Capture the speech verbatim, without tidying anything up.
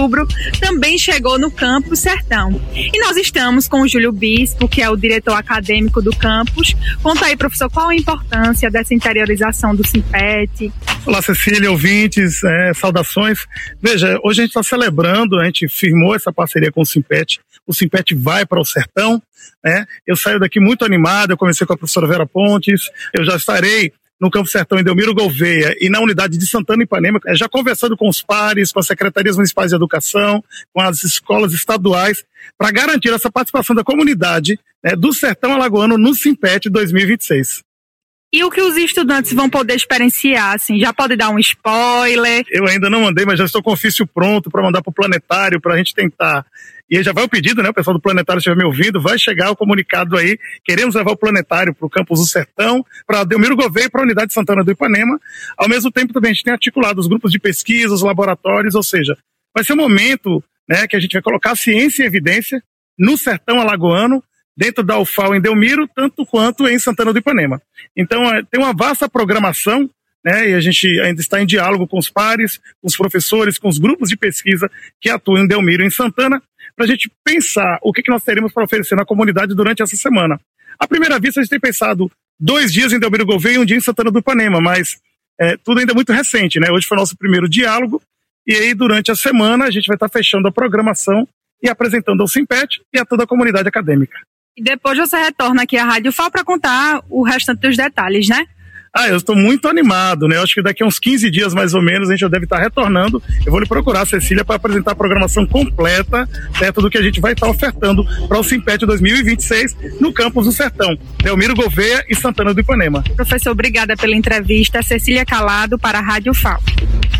outubro, também chegou no Campus Sertão. E nós estamos com o Júlio Bispo, que é o diretor acadêmico do campus. Conta aí, professor, qual a importância dessa interiorização do Simpet? Olá, Cecília, ouvintes, é, saudações. Veja, hoje a gente está celebrando, a gente firmou essa parceria com o Simpet. O Simpet vai para o Sertão, né? Eu saio daqui muito animado, eu comecei com a professora Vera Pontes, eu já estarei no Campus Sertão em Delmiro Gouveia e na unidade de Santana e Ipanema, já conversando com os pares, com as secretarias municipais de educação, com as escolas estaduais, para garantir essa participação da comunidade, né, do Sertão Alagoano no Simpet dois mil e vinte e seis. E o que os estudantes vão poder experienciar, assim, já pode dar um spoiler? Eu ainda não mandei, mas já estou com o ofício pronto para mandar para o Planetário, para a gente tentar. E aí já vai o pedido, né? O pessoal do Planetário estiver me ouvindo, vai chegar o comunicado aí. Queremos levar o Planetário para o campus do Sertão, para Delmiro Gouveia e para a unidade de Santana do Ipanema. Ao mesmo tempo também a gente tem articulado os grupos de pesquisa, os laboratórios, ou seja, vai ser um momento, né, que a gente vai colocar a ciência em evidência no Sertão Alagoano, dentro da U F A L em Delmiro, tanto quanto em Santana do Ipanema. Então, é, tem uma vasta programação, né, e a gente ainda está em diálogo com os pares, com os professores, com os grupos de pesquisa que atuam em Delmiro e em Santana, para a gente pensar o que, que nós teremos para oferecer na comunidade durante essa semana. À primeira vista, a gente tem pensado dois dias em Delmiro Gouveia e um dia em Santana do Ipanema, mas é, tudo ainda muito recente, né? Hoje foi o nosso primeiro diálogo, e aí durante a semana a gente vai estar fechando a programação e apresentando ao Simpet e a toda a comunidade acadêmica. E depois você retorna aqui à Rádio F A L para contar o restante dos detalhes, né? Ah, eu estou muito animado, né? Eu acho que daqui a uns quinze dias mais ou menos a gente já deve estar retornando. Eu vou lhe procurar, Cecília, para apresentar a programação completa, certo, do que a gente vai estar ofertando para o Simpet dois mil e vinte e seis no Campus do Sertão, Delmiro Gouveia e Santana do Ipanema. Professor, obrigada pela entrevista. Cecília Calado para a Rádio F A L.